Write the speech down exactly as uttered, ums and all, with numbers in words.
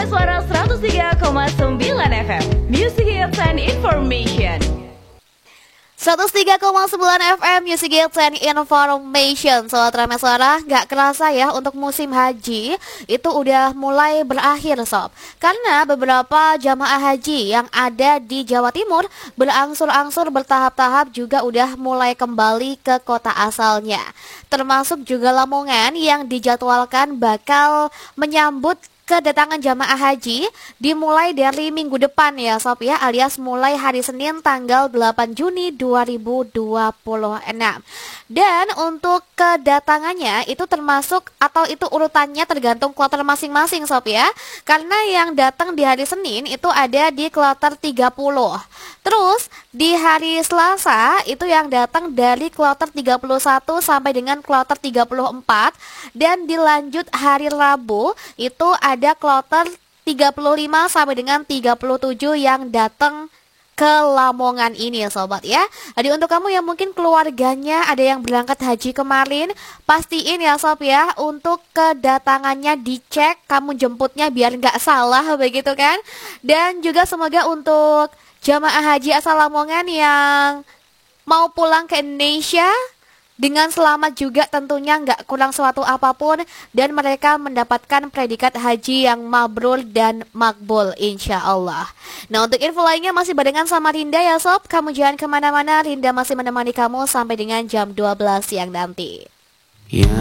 Suara seratus tiga koma sembilan F M, Music Hits and Information. seratus tiga koma sembilan F M Music Hits and Information. Sobat Ramai Suara, gak kerasa ya untuk musim haji itu udah mulai berakhir sob. Karena beberapa jamaah haji yang ada di Jawa Timur berangsur-angsur bertahap-tahap juga udah mulai kembali ke kota asalnya. Termasuk juga Lamongan yang dijadwalkan bakal menyambut kedatangan jamaah haji dimulai dari minggu depan ya sob ya, alias mulai hari Senin tanggal delapan Juni dua ribu dua puluh enam. Dan untuk kedatangannya itu termasuk atau itu urutannya tergantung kloter masing-masing sob ya. Karena yang datang di hari Senin itu ada di kloter tiga puluh. Terus di hari Selasa itu yang datang dari kloter tiga puluh satu sampai dengan kloter tiga puluh empat. Dan dilanjut hari Rabu itu ada ada kloter tiga puluh lima sampai dengan tiga puluh tujuh yang datang ke Lamongan ini ya sobat ya. Jadi untuk kamu yang mungkin keluarganya ada yang berangkat haji kemarin, pastiin ya sob ya untuk kedatangannya dicek, kamu jemputnya biar nggak salah begitu kan. Dan juga semoga untuk jamaah haji asal Lamongan yang mau pulang ke Indonesia dengan selamat juga tentunya, nggak kurang suatu apapun, dan mereka mendapatkan predikat haji yang mabrur dan makbul insya Allah. Nah untuk info lainnya masih barengan sama Rinda ya sob. Kamu jangan kemana-mana, Rinda masih menemani kamu sampai dengan jam dua belas siang nanti. Ya.